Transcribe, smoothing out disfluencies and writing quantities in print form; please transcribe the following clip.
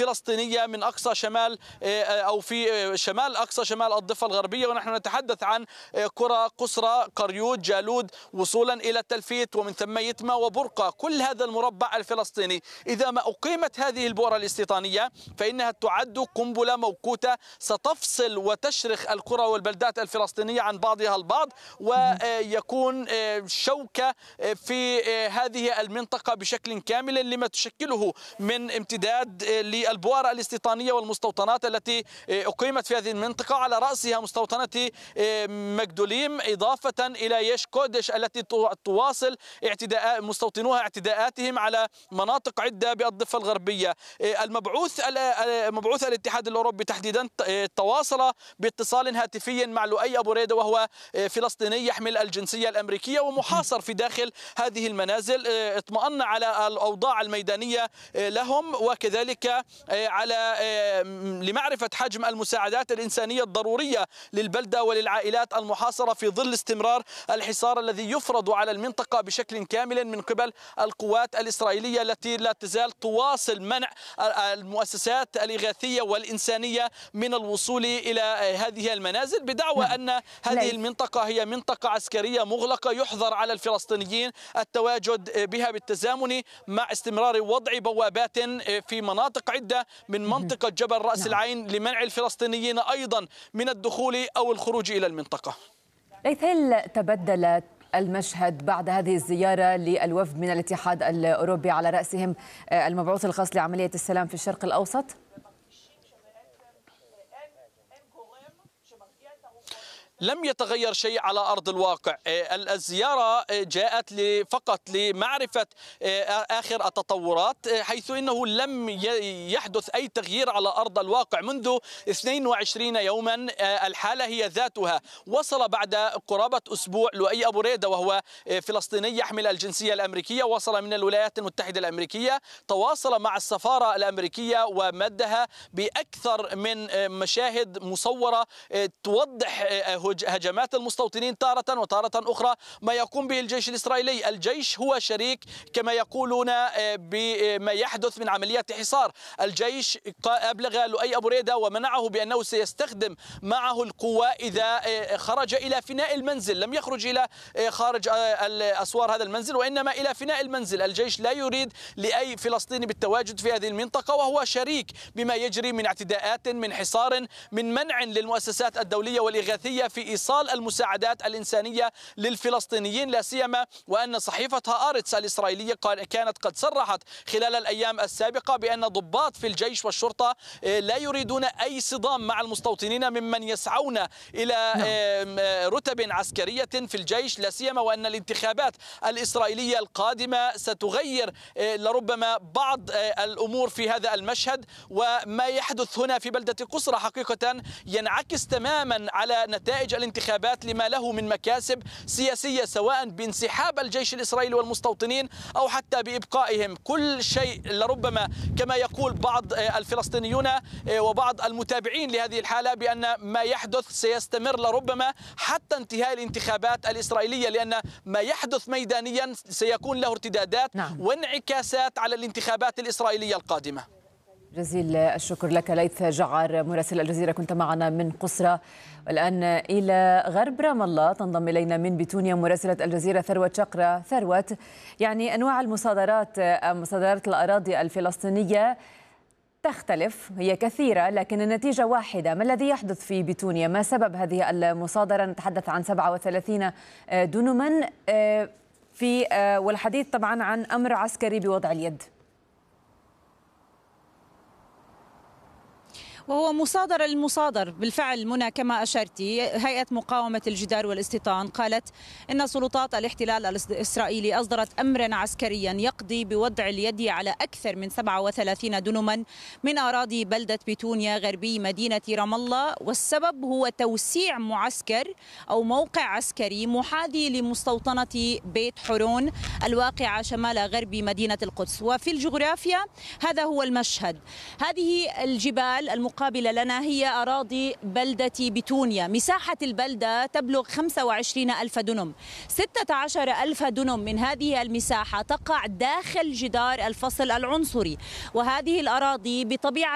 فلسطينية من أقصى شمال أو في شمال أقصى شمال الضفة الغربية، ونحن نتحدث عن قرى قصرى، قريوت، جالود، وصولا إلى تلفيت ومن ثم يتمى وبرقة. كل هذا المربع الفلسطيني إذا ما أقيمت هذه البؤرة الاستيطانية فإنها تعد قنبلة موقوتة ستفصل وتشرخ القرى والبلدات الفلسطينية عن بعضها البعض، ويكون شوكة في هذه المنطقة بشكل كامل لما تشكله من امتداد للبؤر الاستيطانية والمستوطنات التي أقيمت في هذه المنطقة، على رأسها مستوطنة مجدوليم، إضافة إلى يش كودش التي تواصل مستوطنوها اعتداءاتهم على مناطق عدة بالضفة الغربية. مبعوث الاتحاد الأوروبي تحديدا تواصل باتصال هاتفي مع لؤي أبو ريدة، وهو فلسطيني يحمل الجنسية الأمريكية ومحاصر في داخل هذه المنازل. اطمأن على الأوضاع الميدانية لهم، وكذلك على لمعرفة حجم المساعدات الإنسانية الضرورية للبلدة وللعائلات المحاصرة في ظل استمرار الحصار الذي يفرض على المنطقة بشكل كامل من قبل القوات الإسرائيلية التي لا تزال تواصل منع المؤسسات الإغاثية والإنسانية من الوصول إلى هذه المنازل، بدعوى أن هذه المنطقة هي منطقة عسكرية مغلقة يحظر على الفلسطينيين التواجد بها بالتزامن مع استمرار وضع بوابات في مناطق عدة من منطقة جبل رأس العين لمنع الفلسطينيين أيضا من الدخول أو الخروج إلى المنطقة. ليث، هل تبدل المشهد بعد هذه الزيارة للوفد من الاتحاد الأوروبي على رأسهم المبعوث الخاص لعملية السلام في الشرق الأوسط؟ لم يتغير شيء على أرض الواقع. الزيارة جاءت فقط لمعرفة آخر التطورات، حيث أنه لم يحدث أي تغيير على أرض الواقع منذ 22 يوما. الحالة هي ذاتها. وصل بعد قرابة أسبوع لؤي أبو ريدة، وهو فلسطيني يحمل الجنسية الأمريكية، وصل من الولايات المتحدة الأمريكية، تواصل مع السفارة الأمريكية ومدها بأكثر من مشاهد مصورة توضح هجمات المستوطنين تارة وتارة أخرى ما يقوم به الجيش الإسرائيلي. الجيش هو شريك كما يقولون بما يحدث من عمليات حصار. الجيش أبلغ لؤي أبو ريدة ومنعه بأنه سيستخدم معه القوة إذا خرج إلى فناء المنزل. لم يخرج إلى خارج أسوار هذا المنزل، وإنما إلى فناء المنزل. الجيش لا يريد لأي فلسطيني بالتواجد في هذه المنطقة، وهو شريك بما يجري من اعتداءات، من حصار، من منع للمؤسسات الدولية والإغاثية في إيصال المساعدات الإنسانية للفلسطينيين، لا سيما وأن صحيفة هآرتس الإسرائيلية كانت قد صرحت خلال الأيام السابقة بأن ضباط في الجيش والشرطة لا يريدون أي صدام مع المستوطنين ممن يسعون إلى رتب عسكرية في الجيش، لا سيما وأن الانتخابات الإسرائيلية القادمة ستغير لربما بعض الأمور في هذا المشهد. وما يحدث هنا في بلدة قصرى حقيقة ينعكس تماما على نتائج الانتخابات لما له من مكاسب سياسية، سواء بانسحاب الجيش الإسرائيلي والمستوطنين أو حتى بإبقائهم. كل شيء لربما كما يقول بعض الفلسطينيون وبعض المتابعين لهذه الحالة بأن ما يحدث سيستمر لربما حتى انتهاء الانتخابات الإسرائيلية، لأن ما يحدث ميدانيا سيكون له ارتدادات وانعكاسات على الانتخابات الإسرائيلية القادمة. جزيل الشكر لك ليث جعار مراسل الجزيرة، كنت معنا من قصرى. والآن إلى غرب رام الله تنضم إلينا من بتونيا مراسلة الجزيرة ثروت شقرة. ثروت، يعني أنواع مصادرات الأراضي الفلسطينية تختلف، هي كثيرة لكن النتيجة واحدة. ما الذي يحدث في بتونيا؟ ما سبب هذه المصادرة؟ نتحدث عن 37 دنما والحديث طبعا عن أمر عسكري بوضع اليد. وهو مصادرة المصادر بالفعل منى كما أشرتي. هيئة مقاومة الجدار والاستيطان قالت إن سلطات الاحتلال الإسرائيلي أصدرت أمرا عسكريا يقضي بوضع اليد على أكثر من 37 دنما من أراضي بلدة بتونيا غربي مدينة رام الله، والسبب هو توسيع معسكر أو موقع عسكري محاذي لمستوطنة بيت حرون الواقعة شمال غرب مدينة القدس. وفي الجغرافيا هذا هو المشهد. هذه الجبال المقابلة لنا هي أراضي بلدة بتونيا. مساحة البلدة تبلغ 25,000 دنم. 16,000 دنم من هذه المساحة تقع داخل جدار الفصل العنصري، وهذه الأراضي بطبيعة